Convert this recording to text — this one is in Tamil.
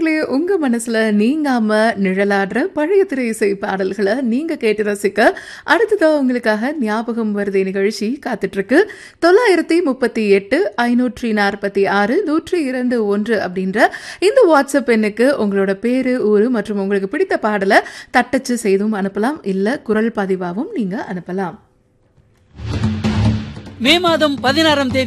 நேர்களே, உங்க மனசுல நீங்காம நிழலாடுற பழைய திரை இசை பாடல்களை நீங்க கேட்டு ரசிக்க அடுத்ததா உங்களுக்காக ஞாபகம் வருதே நிகழ்ச்சி காத்துட்டு இருக்கு. 938 546 102 அப்படின்ற இந்த வாட்ஸ்அப் எண்ணுக்கு உங்களோட பேரு, ஊரு மற்றும் உங்களுக்கு பிடித்த பாடலை தட்டச்சு செய்தும் அனுப்பலாம். இல்ல குரல் பதிவாகவும் நீங்க அனுப்பலாம். மே மாதம் 16ஆம் தேதி